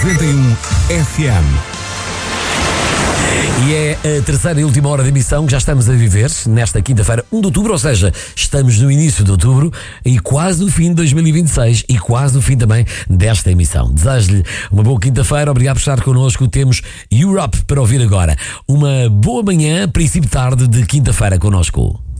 91 FM. E é a terceira e última hora de emissão que já estamos a viver nesta quinta-feira, 1 de outubro, ou seja, estamos no início de outubro e quase no fim de 2026 e quase no fim também desta emissão. Desejo-lhe uma boa quinta-feira, obrigado por estar connosco. Temos Europe para ouvir agora. Uma boa manhã, princípio de tarde de quinta-feira connosco.